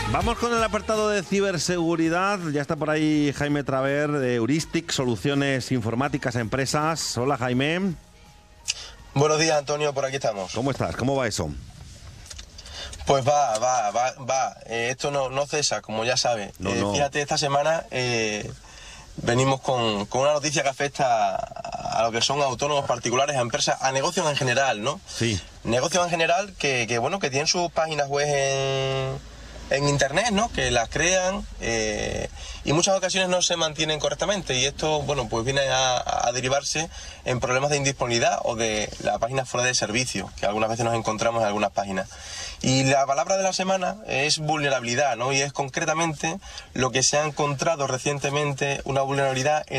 Vamos con el apartado de ciberseguridad. Ya está por ahí Jaime Traver de Heuristic, Soluciones Informáticas a Empresas. Hola, Jaime. Buenos días, Antonio, por aquí estamos. ¿Cómo estás? ¿Cómo va eso? Pues va. Esto no cesa, como ya sabes. No. Fíjate, esta semana venimos con una noticia que afecta a lo que son autónomos particulares, a empresas, a negocios en general, ¿no? Sí. Negocios en general que tienen sus páginas web en internet, ¿no? Que las crean y muchas ocasiones no se mantienen correctamente, y esto, pues viene a derivarse en problemas de indisponibilidad o de la página fuera de servicio, que algunas veces nos encontramos en algunas páginas. Y la palabra de la semana es vulnerabilidad, ¿no? Y es concretamente lo que se ha encontrado recientemente, una vulnerabilidad en